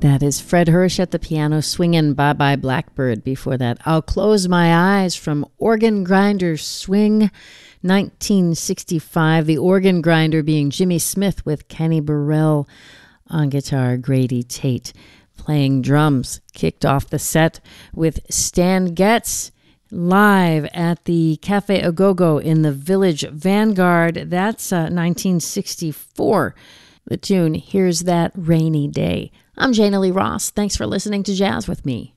That is Fred Hirsch at the piano swinging Bye Bye Blackbird. Before that, I'll Close My Eyes from Organ Grinder Swing, 1965. The organ grinder being Jimmy Smith with Kenny Burrell on guitar, Grady Tate playing drums. Kicked off the set with Stan Getz live at the Cafe Agogo in the Village Vanguard. That's 1964. The tune, Here's That Rainy Day. I'm Jana Lee Ross. Thanks for listening to Jazz with Me.